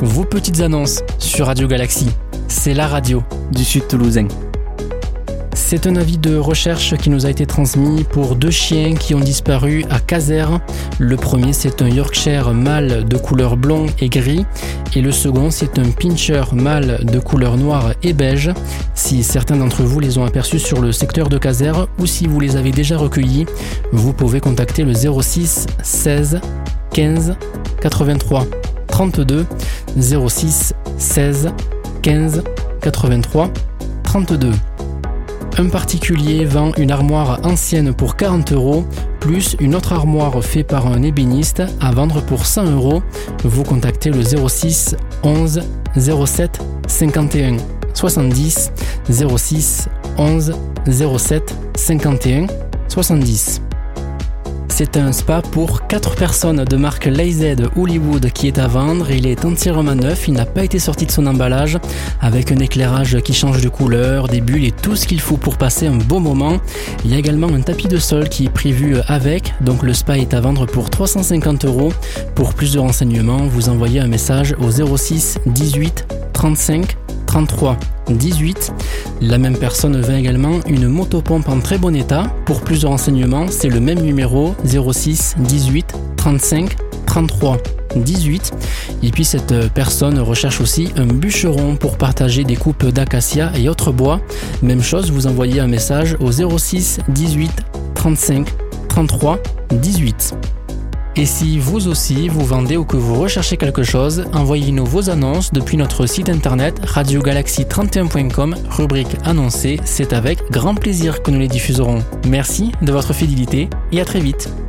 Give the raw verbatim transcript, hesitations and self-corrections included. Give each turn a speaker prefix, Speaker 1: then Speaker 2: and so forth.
Speaker 1: vos petites annonces sur Radio Galaxie. C'est la radio du Sud Toulousain. C'est un avis de recherche qui nous a été transmis pour deux chiens qui ont disparu à Casères. Le premier, c'est un Yorkshire mâle de couleur blond et gris. Et le second, c'est un Pinscher mâle de couleur noire et beige. Si certains d'entre vous les ont aperçus sur le secteur de Casères ou si vous les avez déjà recueillis, vous pouvez contacter le zéro six seize quinze quatre-vingt-trois trente-deux zéro six seize quinze quatre-vingt-trois trente-deux. Un particulier vend une armoire ancienne pour quarante euros, plus une autre armoire faite par un ébéniste à vendre pour cent euros. Vous contactez le zéro six onze zéro sept cinquante et un soixante-dix, zéro six onze zéro sept cinquante et un soixante-dix. C'est un spa pour quatre personnes de marque Lazy Hollywood qui est à vendre. Il est entièrement neuf, il n'a pas été sorti de son emballage, avec un éclairage qui change de couleur, des bulles et tout ce qu'il faut pour passer un bon moment. Il y a également un tapis de sol qui est prévu avec, donc le spa est à vendre pour trois cent cinquante euros. Pour plus de renseignements, vous envoyez un message au zéro six dix-huit trente-cinq trente-trois dix-huit. La même personne vend également une motopompe en très bon état. Pour plus de renseignements, c'est le même numéro zéro six dix-huit trente-cinq trente-trois dix-huit. Et puis cette personne recherche aussi un bûcheron pour partager des coupes d'acacia et autres bois. Même chose, vous envoyez un message au zéro six dix-huit trente-cinq trente-trois dix-huit. Et si vous aussi vous vendez ou que vous recherchez quelque chose, envoyez-nous vos annonces depuis notre site internet radio galaxie trente et un point com, rubrique annoncée. C'est avec grand plaisir que nous les diffuserons. Merci de votre fidélité et à très vite.